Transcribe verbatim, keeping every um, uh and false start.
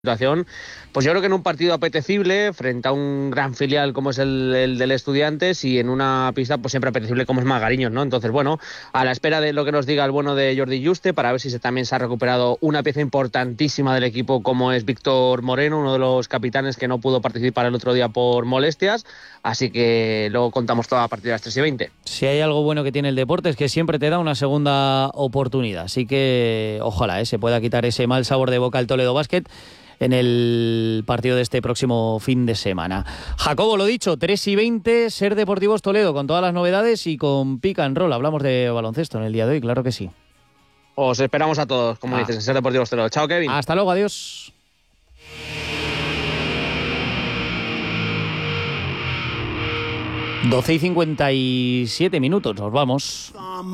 situación, pues yo creo que en un partido apetecible frente a un gran filial como es el, el del Estudiantes y en una pista pues siempre apetecible como es Magariños, ¿no? Entonces, bueno, a la espera de lo que nos diga el bueno de Jordi Juste para ver si se, también se ha recuperado una pieza importantísima del equipo como es Víctor Moreno, uno de los capitanes que no pudo participar el otro día por molestias, así que luego contamos todo a partir de las tres y veinte. Si hay algo bueno que tiene el deporte es que siempre te da una segunda oportunidad, así que ojalá ¿eh? se pueda quitar ese mal sabor de boca al Toledo Basket en el partido de este próximo fin de semana. Jacobo, lo dicho, tres y veinte, Ser Deportivos Toledo, con todas las novedades y con pick and roll. Hablamos de baloncesto en el día de hoy, claro que sí. Os esperamos a todos, como ah. dices, en Ser Deportivos Toledo. Chao, Kevin. Hasta luego, adiós. doce y cincuenta y siete minutos, nos vamos.